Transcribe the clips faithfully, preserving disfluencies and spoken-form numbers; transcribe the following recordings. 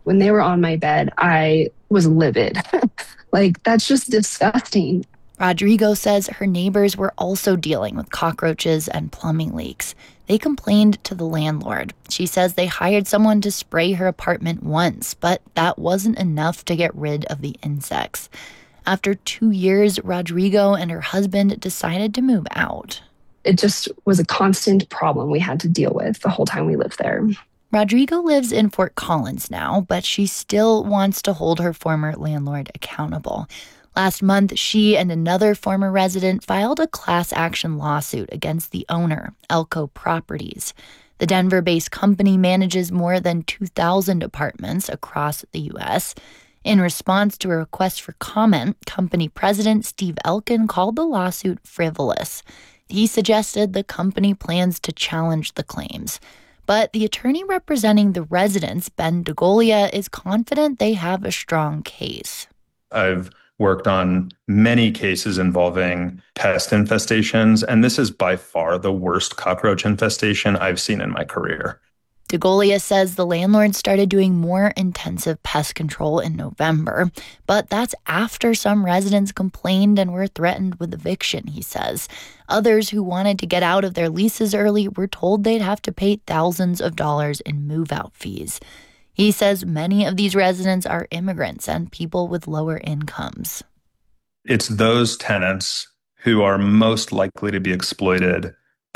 When they were on my bed, I was livid. Like, that's just disgusting. Rodrigo says her neighbors were also dealing with cockroaches and plumbing leaks. They complained to the landlord. She says they hired someone to spray her apartment once, but that wasn't enough to get rid of the insects. After two years, Rodrigo and her husband decided to move out. It just was a constant problem we had to deal with the whole time we lived there. Rodrigo lives in Fort Collins now, but she still wants to hold her former landlord accountable. Last month, she and another former resident filed a class action lawsuit against the owner, Elko Properties. The Denver-based company manages more than two thousand apartments across the U S. In response to a request for comment, company president Steve Elkin called the lawsuit frivolous. He suggested the company plans to challenge the claims. But the attorney representing the residents, Ben DeGolia, is confident they have a strong case. I've worked on many cases involving pest infestations, and this is by far the worst cockroach infestation I've seen in my career. DeGolia says the landlord started doing more intensive pest control in November, but that's after some residents complained and were threatened with eviction, he says. Others who wanted to get out of their leases early were told they'd have to pay thousands of dollars in move-out fees. He says many of these residents are immigrants and people with lower incomes. It's those tenants who are most likely to be exploited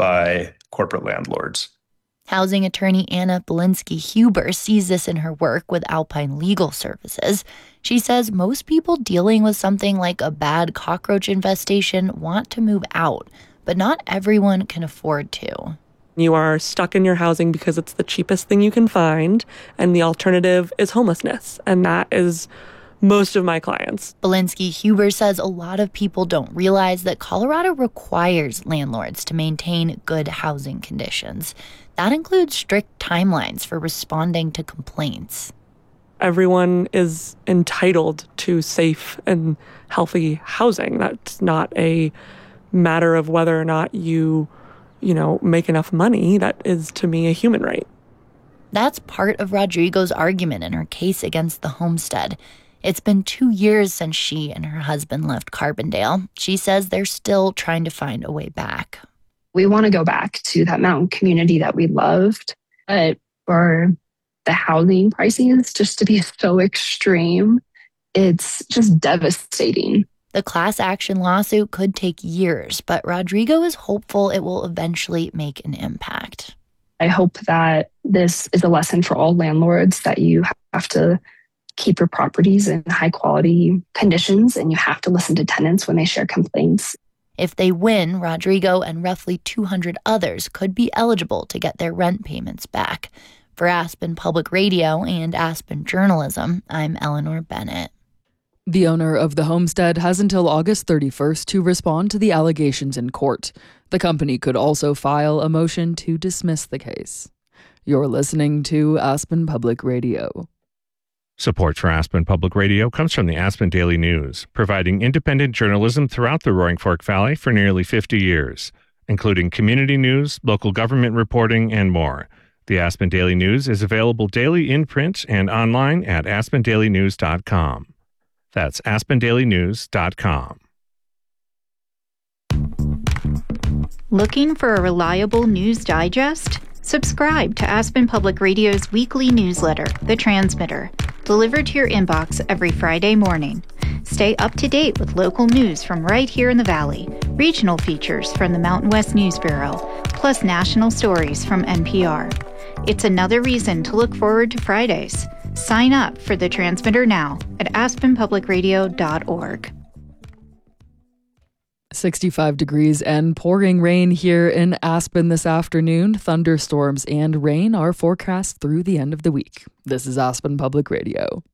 by corporate landlords. Housing attorney Anna Belinsky-Huber sees this in her work with Alpine Legal Services. She says most people dealing with something like a bad cockroach infestation want to move out, but not everyone can afford to. You are stuck in your housing because it's the cheapest thing you can find, and the alternative is homelessness, and that is most of my clients. Belinsky-Huber says a lot of people don't realize that Colorado requires landlords to maintain good housing conditions. That includes strict timelines for responding to complaints. Everyone is entitled to safe and healthy housing. That's not a matter of whether or not you you know, make enough money. That is, to me, a human right. That's part of Rodrigo's argument in her case against the homestead. It's been two years since she and her husband left Carbondale. She says they're still trying to find a way back. We want to go back to that mountain community that we loved, but for the housing prices just to be so extreme, it's just devastating. The class action lawsuit could take years, but Rodrigo is hopeful it will eventually make an impact. I hope that this is a lesson for all landlords that you have to keep your properties in high quality conditions and you have to listen to tenants when they share complaints. If they win, Rodrigo and roughly two hundred others could be eligible to get their rent payments back. For Aspen Public Radio and Aspen Journalism, I'm Eleanor Bennett. The owner of the homestead has until August thirty-first to respond to the allegations in court. The company could also file a motion to dismiss the case. You're listening to Aspen Public Radio. Support for Aspen Public Radio comes from the Aspen Daily News, providing independent journalism throughout the Roaring Fork Valley for nearly fifty years, including community news, local government reporting, and more. The Aspen Daily News is available daily in print and online at aspen daily news dot com. That's aspen daily news dot com. Looking for a reliable news digest? Subscribe to Aspen Public Radio's weekly newsletter, The Transmitter, delivered to your inbox every Friday morning. Stay up to date with local news from right here in the Valley, regional features from the Mountain West News Bureau, plus national stories from N P R. It's another reason to look forward to Fridays. Sign up for The Transmitter now at aspen public radio dot org. sixty-five degrees and pouring rain here in Aspen this afternoon. Thunderstorms and rain are forecast through the end of the week. This is Aspen Public Radio.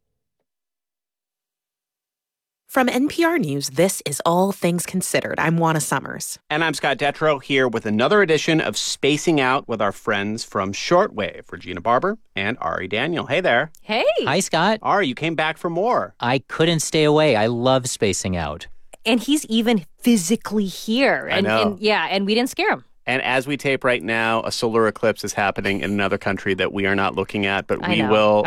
From N P R News, this is All Things Considered. I'm Juana Summers. And I'm Scott Detrow here with another edition of Spacing Out with our friends from Shortwave, Regina Barber and Ari Daniel. Hey there. Hey. Hi, Scott. Ari, you came back for more. I couldn't stay away. I love Spacing Out. And he's even physically here. And, I know. and yeah, and we didn't scare him. And as we tape right now, a solar eclipse is happening in another country that we are not looking at, but I we know. will